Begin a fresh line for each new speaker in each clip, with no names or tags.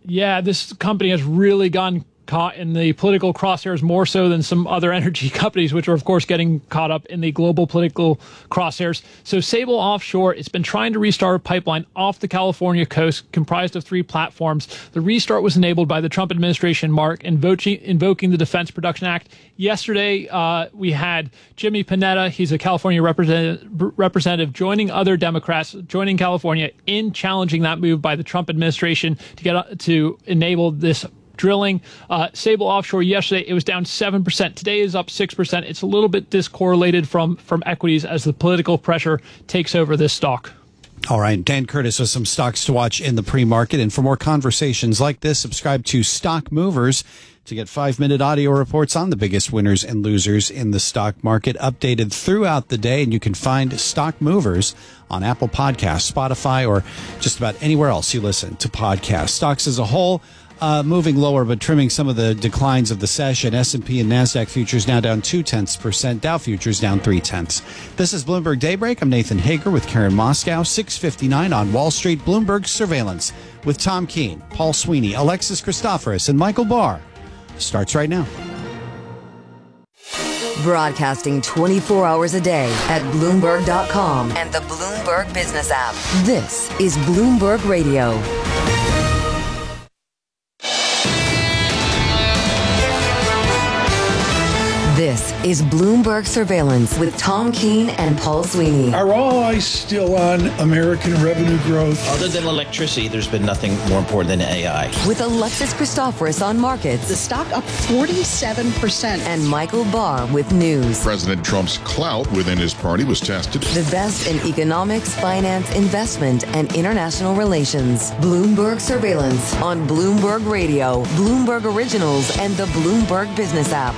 Yeah, this company has really gotten caught in the political crosshairs more so than some other energy companies, which are, of course, getting caught up in the global political crosshairs. So Sable Offshore, it's been trying to restart a pipeline off the California coast comprised of 3 platforms. The restart was enabled by the Trump administration, Mark, invoking the Defense Production Act. Yesterday, we had Jimmy Panetta. He's a California representative joining other Democrats, joining California in challenging that move by the Trump administration to enable this drilling. Sable Offshore yesterday, it was down 7%. Today is up 6%. It's a little bit discorrelated from equities as the political pressure takes over this stock.
All right, Dan Curtis with some stocks to watch in the pre-market. And for more conversations like this, subscribe to Stock Movers to get 5-minute audio reports on the biggest winners and losers in the stock market, updated throughout the day. And you can find Stock Movers on Apple Podcasts, Spotify, or just about anywhere else you listen to podcasts. Stocks as a whole, moving lower, but trimming some of the declines of the session. S&P and NASDAQ futures now down 0.2%. Dow futures down 0.3. This is Bloomberg Daybreak. I'm Nathan Hager with Karen Moscow. 6:59 on Wall Street. Bloomberg Surveillance with Tom Keene, Paul Sweeney, Alexis Christoforous, and Michael Barr starts right now.
Broadcasting 24 hours a day at Bloomberg.com and the Bloomberg Business app. This is Bloomberg Radio. This is Bloomberg Surveillance with Tom Keene and Paul Sweeney.
Are all eyes still on American revenue growth?
Other than electricity, there's been nothing more important than AI.
With Alexis Christoforous on markets.
The stock up 47%.
And Michael Barr with news.
President Trump's clout within his party was tested.
The best in economics, finance, investment, and international relations. Bloomberg Surveillance on Bloomberg Radio, Bloomberg Originals, and the Bloomberg Business app.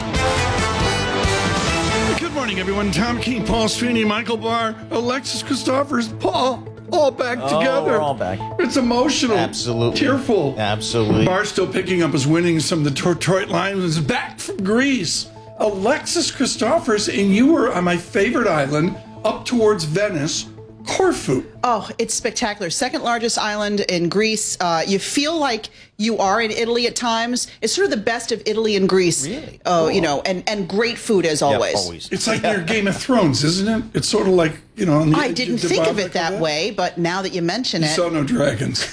Good morning, everyone. Tom Keene, Paul Sweeney, Michael Barr, Alexis Christoforous, Paul, all back together.
We're all back.
It's emotional.
Absolutely.
Tearful.
Absolutely.
Barr still picking up his winnings from the Detroit Lions, back from Greece. Alexis Christoforous, and you were on my favorite island, up towards Venice, Corfu.
Oh, it's spectacular. Second largest island in Greece. You feel like you are in Italy at times. It's sort of the best of Italy and Greece.
Really?
Oh, you know, and great food as always.
Yep, always.
It's like near Game of Thrones, isn't it? It's sort of like, you know.
I didn't think of it that way, but now that you mention
You
it.
saw no dragons.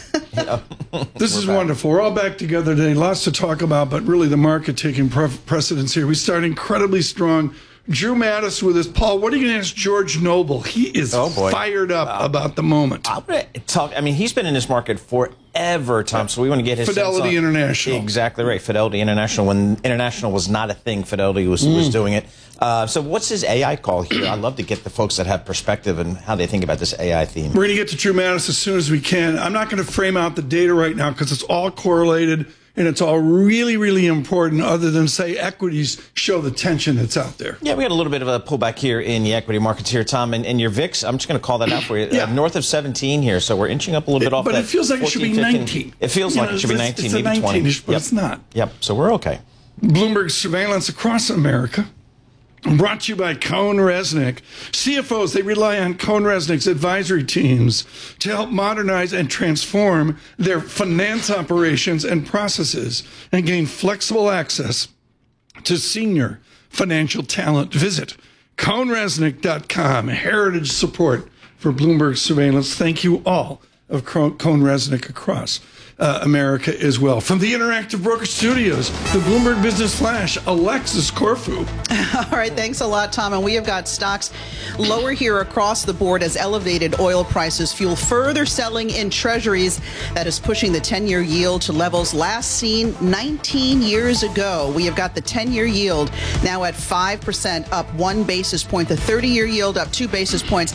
This is wonderful. We're all back together today. Lots to talk about, but really the market taking precedence here. We start incredibly strong. Drew Mattis with us. Paul, what are you going to ask George Noble? He is fired up about the moment.
I'm going to talk. I mean, he's been in this market forever, Tom, so we want to get his
Fidelity
sense on,
International.
Exactly right. Fidelity International. When International was not a thing, Fidelity was doing it. So what's his AI call here? I'd love to get the folks that have perspective and how they think about this AI theme.
We're going to get to Drew Mattis as soon as we can. I'm not going to frame out the data right now because it's all correlated. And it's all really, really important other than, say, equities show the tension that's out there.
Yeah, we got a little bit of a pullback here in the equity markets here, Tom. And your VIX, I'm just going to call that out for you, north of 17 here. So we're inching up a little bit off
but
that.
But it feels like 14, it should be 19.
It feels like it should be 19,
it's
maybe
19-ish,
20.
But it's not.
Yep, so we're okay.
Bloomberg Surveillance across America. Brought to you by Cohn Resnick. CFOs, they rely on Cohn Resnick's advisory teams to help modernize and transform their finance operations and processes and gain flexible access to senior financial talent. Visit CohnResnick.com. Heritage support for Bloomberg Surveillance. Thank you all of Cohn Resnick across America as well. From the Interactive Broker Studios, the Bloomberg Business Flash, Alexis Corfu.
All right, thanks a lot, Tom. And we have got stocks lower here across the board as elevated oil prices fuel further selling in treasuries. That is pushing the 10-year yield to levels last seen 19 years ago. We have got the 10-year yield now at 5%, up 1 basis point. The 30-year yield up 2 basis points,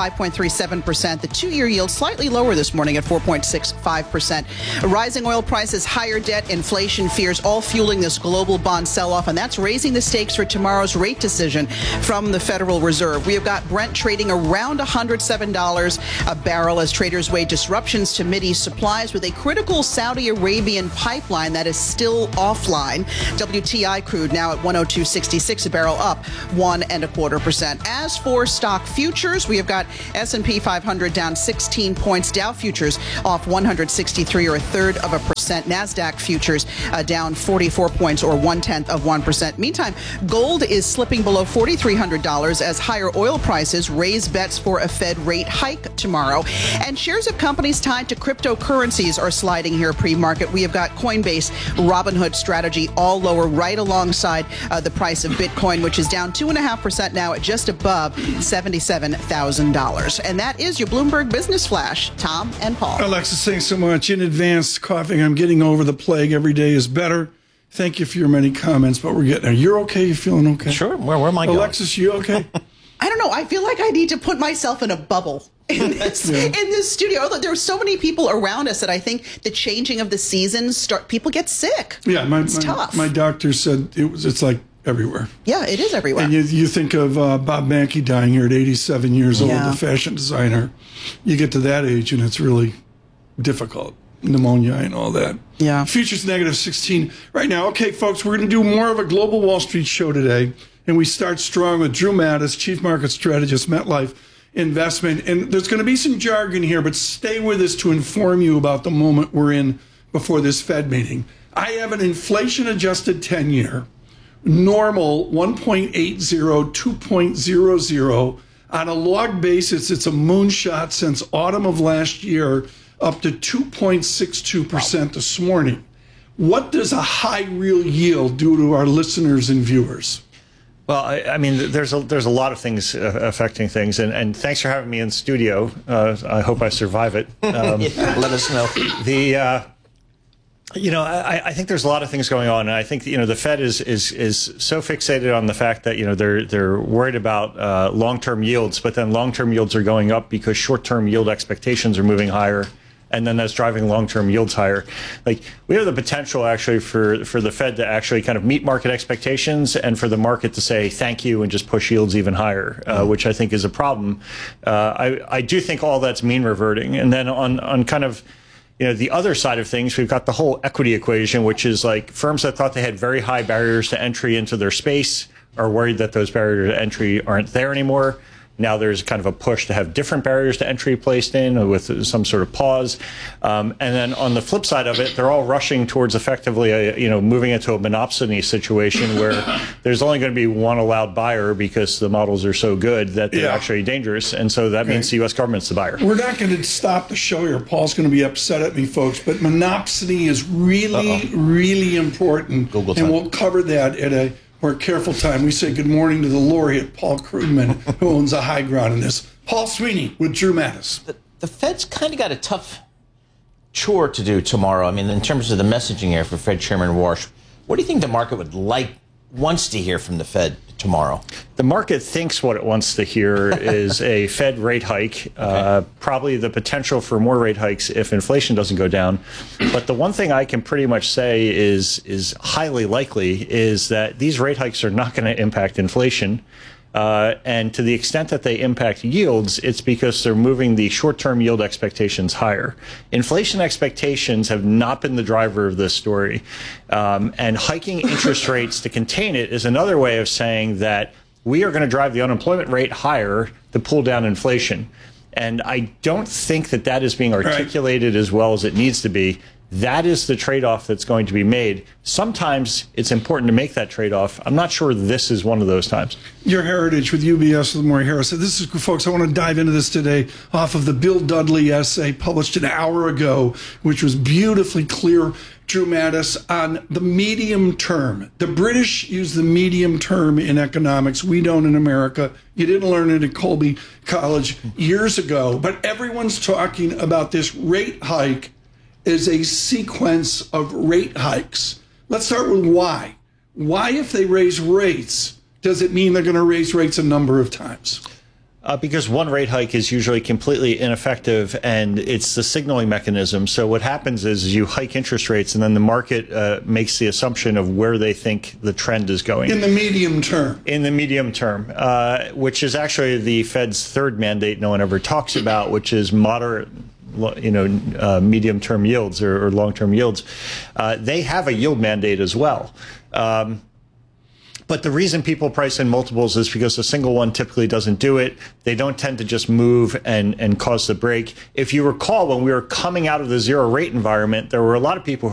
5.37%. The 2-year yield slightly lower this morning at 4.65%. Rising oil prices, higher debt, inflation fears, all fueling this global bond sell-off, and that's raising the stakes for tomorrow's rate decision from the Federal Reserve. We have got Brent trading around $107 a barrel as traders weigh disruptions to Mideast supplies with a critical Saudi Arabian pipeline that is still offline. WTI crude now at 102.66 a barrel, up 1.25%. As for stock futures, we have got S&P 500 down 16 points, Dow futures off 163 or 0.33%. NASDAQ futures down 44 points or 0.1%. Meantime, gold is slipping below $4,300 as higher oil prices raise bets for a Fed rate hike tomorrow. And shares of companies tied to cryptocurrencies are sliding here pre-market. We have got Coinbase, Robinhood Strategy, all lower right alongside the price of Bitcoin, which is down 2.5% now at just above $77,000. And that is your Bloomberg Business Flash. Tom and Paul.
Alexis, thanks so much. In advance, coughing. I'm getting over the plague. Every day is better. Thank you for your many comments, but we're getting there. You're okay? You feeling okay?
Sure. Where am I going?
Alexis, you okay?
I don't know. I feel like I need to put myself in a bubble in this studio. Although there are so many people around us that I think the changing of the seasons people get sick.
Yeah,
it's tough.
My doctor said it's like everywhere.
Yeah, it is everywhere.
And you think of Bob Mankey dying here at 87 years old, the fashion designer. You get to that age and it's really difficult. Pneumonia and all that.
Yeah.
Futures negative 16 right now. Okay, folks, we're going to do more of a Global Wall Street show today. And we start strong with Drew Matus, Chief Market Strategist, MetLife Investment. And there's going to be some jargon here, but stay with us to inform you about the moment we're in before this Fed meeting. I have an inflation-adjusted 10-year, normal 1.80, 2.00. On a log basis, it's a moonshot since autumn of last year, up to 2.62% this morning. What does a high real yield do to our listeners and viewers?
Well, I mean, there's a lot of things affecting things, and thanks for having me in studio. I hope I survive it.
Let us know.
I think there's a lot of things going on, and I think the Fed is so fixated on the fact that they're worried about long-term yields, but then long-term yields are going up because short-term yield expectations are moving higher. And then that's driving long-term yields higher. Like, we have the potential actually for the Fed to actually kind of meet market expectations and for the market to say thank you and just push yields even higher, which I think is a problem. I do think all that's mean reverting. And then on kind of the other side of things, we've got the whole equity equation, which is like firms that thought they had very high barriers to entry into their space are worried that those barriers to entry aren't there anymore. Now there's kind of a push to have different barriers to entry placed in with some sort of pause. And then on the flip side of it, they're all rushing towards effectively, moving into a monopsony situation where there's only going to be one allowed buyer because the models are so good that they're actually dangerous. And so that means the U.S. government's the buyer.
We're not going to stop the show here. Paul's going to be upset at me, folks, but monopsony is really, really important.
Google time.
And we'll cover that at a more careful time. We say good morning to the laureate, Paul Krugman, who owns a high ground in this. Paul Sweeney with Drew Matus.
The Fed's kind of got a tough chore to do tomorrow. I mean, in terms of the messaging here for Fed Chairman Warsh, what do you think the market wants to hear from the Fed tomorrow?
The market thinks what it wants to hear is a Fed rate hike, probably the potential for more rate hikes if inflation doesn't go down. But the one thing I can pretty much say is highly likely is that these rate hikes are not going to impact inflation. And to the extent that they impact yields, it's because they're moving the short-term yield expectations higher. Inflation expectations have not been the driver of this story. And hiking interest rates to contain it is another way of saying that we are going to drive the unemployment rate higher to pull down inflation. And I don't think that is being articulated as well as it needs to be. That is the trade-off that's going to be made. Sometimes it's important to make that trade-off. I'm not sure this is one of those times.
Your Heritage with UBS with Maury Harris. This is, folks, I want to dive into this today off of the Bill Dudley essay published an hour ago, which was beautifully clear, Drew Matus, on the medium term. The British use the medium term in economics. We don't in America. You didn't learn it at Colby College years ago, but everyone's talking about this rate hike is a sequence of rate hikes. Let's start with why. Why, if they raise rates, does it mean they're going to raise rates a number of times?
Because one rate hike is usually completely ineffective, and it's the signaling mechanism. So what happens is you hike interest rates, and then the market makes the assumption of where they think the trend is going.
In the medium term.
In the medium term, which is actually the Fed's third mandate no one ever talks about, which is moderate, medium-term yields or long-term yields. They have a yield mandate as well. But the reason people price in multiples is because a single one typically doesn't do it. They don't tend to just move and cause the break. If you recall, when we were coming out of the zero rate environment, there were a lot of people who